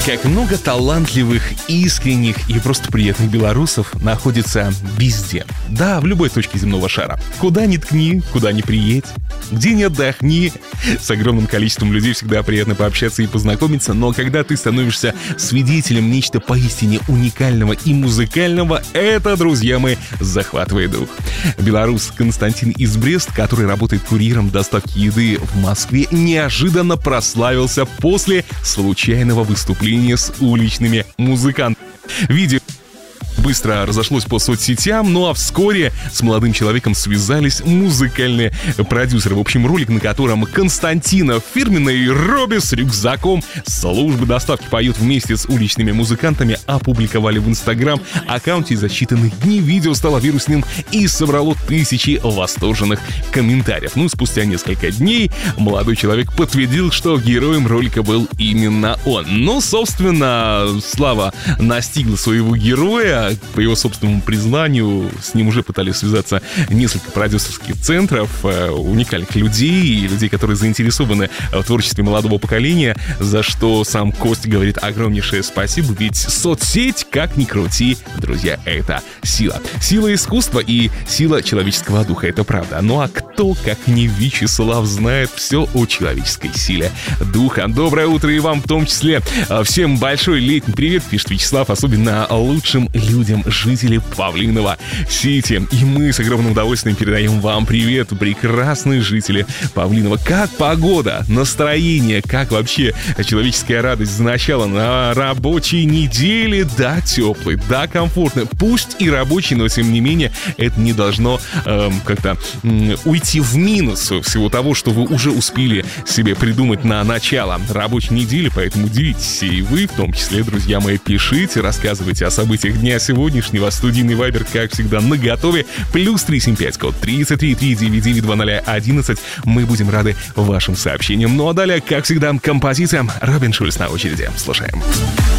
Как много талантливых, искренних и просто приятных белорусов находится везде. Да, в любой точке земного шара. Куда ни ткни, куда ни приедь, где ни отдохни. С огромным количеством людей всегда приятно пообщаться и познакомиться, но когда ты становишься свидетелем нечто поистине уникального и музыкального, это, друзья мои, захватывает дух. Белорус Константин из Бреста, который работает курьером доставки еды в Москве, неожиданно прославился после случайного выступления с уличными музыкантами. Видео быстро разошлось по соцсетям, ну а вскоре с молодым человеком связались музыкальные продюсеры. В общем, ролик, на котором Константина в фирменной робе с рюкзаком службы доставки поет вместе с уличными музыкантами, опубликовали в Инстаграм. Аккаунте за считанных дней видео стало вирусным и собрало тысячи восторженных комментариев. Ну, спустя несколько дней молодой человек подтвердил, что героем ролика был именно он. Ну, собственно, слава настигла своего героя. По его собственному признанию, с ним уже пытались связаться несколько продюсерских центров, уникальных людей, которые заинтересованы в творчестве молодого поколения, за что сам Кость говорит огромнейшее спасибо, ведь соцсеть, как ни крути, друзья, это сила. Сила искусства и сила человеческого духа, это правда. Ну а кто, как не Вячеслав, знает все о человеческой силе духа. Доброе утро и вам в том числе. Всем большой летний привет, пишет Вячеслав, особенно лучшим людям, жители Павлинова-Сити. И мы с огромным удовольствием передаем вам привет, прекрасные жители Павлинова. Как погода, настроение, как вообще человеческая радость за начало на рабочей неделе? Да, теплый, да, комфортный. Пусть и рабочий, но тем не менее это не должно как-то уйти в минус всего того, что вы уже успели себе придумать на начало рабочей недели. Поэтому делитесь и вы, в том числе, друзья мои, пишите, рассказывайте о событиях дня сегодняшнего. Студийный вайбер, как всегда, наготове. Плюс 375, код 333-399-2011. Мы будем рады вашим сообщениям. Ну а далее, как всегда, композиция. Робин Шульц на очереди. Слушаем.